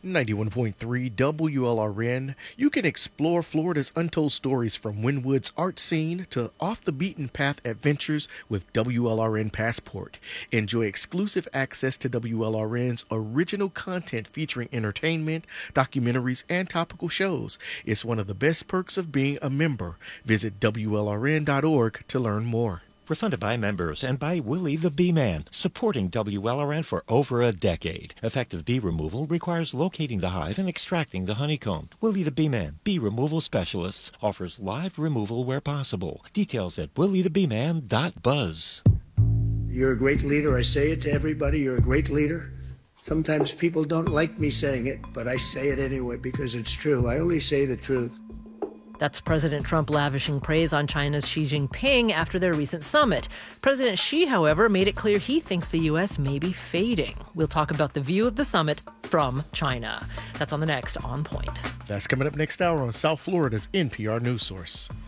91.3 WLRN, you can explore Florida's untold stories from Wynwood's art scene to off-the-beaten-path adventures with WLRN Passport. Enjoy exclusive access to WLRN's original content featuring entertainment, documentaries, and topical shows. It's one of the best perks of being a member. Visit WLRN.org to learn more. Refunded by members and by Willie the Bee Man, supporting WLRN for over a decade. Effective bee removal requires locating the hive and extracting the honeycomb. Willie the Bee Man, bee removal specialists, offers live removal where possible. Details at williethebeeman.buzz. You're a great leader. I say it to everybody. You're a great leader. Sometimes people don't like me saying it, but I say it anyway because it's true. I only say the truth. That's President Trump lavishing praise on China's Xi Jinping after their recent summit. President Xi, however, made it clear he thinks the U.S. may be fading. We'll talk about the view of the summit from China. That's on the next On Point. That's coming up next hour on South Florida's NPR News Source.